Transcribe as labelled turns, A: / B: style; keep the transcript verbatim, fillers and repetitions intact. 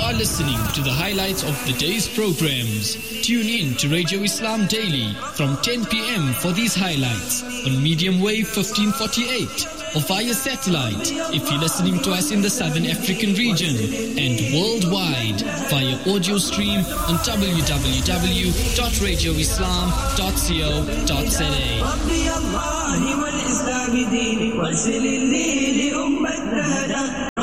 A: are listening to the highlights of the day's programs. Tune in to Radio Islam Daily from ten p.m. for these highlights on medium wave fifteen forty-eight or via satellite if you're listening to us in the Southern African region, and worldwide via audio stream on w w w dot radio islam dot co dot za.